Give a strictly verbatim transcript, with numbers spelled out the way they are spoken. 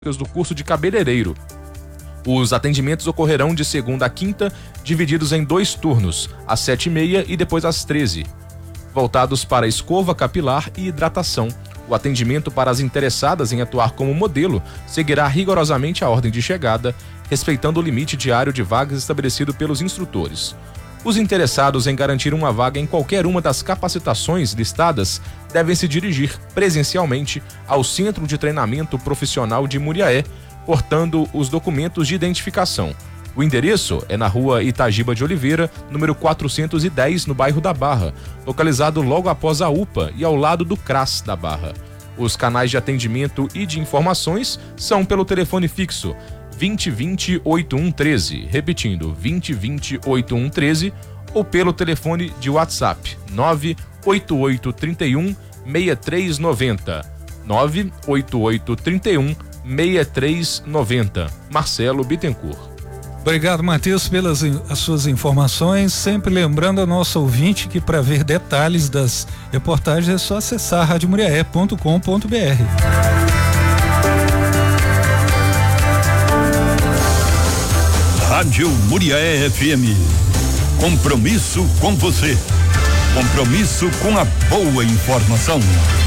do curso de cabeleireiro. Os atendimentos ocorrerão de segunda a quinta, divididos em dois turnos, às sete e meia e depois às treze, voltados para escova capilar e hidratação. O atendimento para as interessadas em atuar como modelo seguirá rigorosamente a ordem de chegada, respeitando o limite diário de vagas estabelecido pelos instrutores. Os interessados em garantir uma vaga em qualquer uma das capacitações listadas devem se dirigir presencialmente ao Centro de Treinamento Profissional de Muriaé, portando os documentos de identificação. O endereço é na rua Itagiba de Oliveira, número quatrocentos e dez, no bairro da Barra, localizado logo após a U P A e ao lado do C R A S da Barra. Os canais de atendimento e de informações são pelo telefone fixo vinte vinte, oitenta e um treze, repetindo, vinte vinte, oitenta e um treze, ou pelo telefone de WhatsApp nove oito oito, trinta e um, sessenta e três noventa, nove oito oito, trinta e um, sessenta e três noventa. Marcelo Bittencourt. Obrigado, Matheus, pelas as suas informações. Sempre lembrando a nossa ouvinte que para ver detalhes das reportagens é só acessar rádio muriaé ponto com ponto br. Rádio Muriaé F M. Compromisso com você. Compromisso com a boa informação.